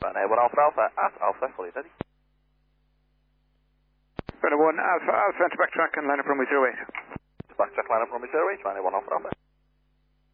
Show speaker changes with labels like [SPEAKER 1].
[SPEAKER 1] Runway 1 Alpha Alpha at Alpha, fully ready.
[SPEAKER 2] Runway 1 Alpha Alpha, to backtrack and line up runway 08.
[SPEAKER 1] Backtrack line up runway 08, runway 1 Alpha Alpha.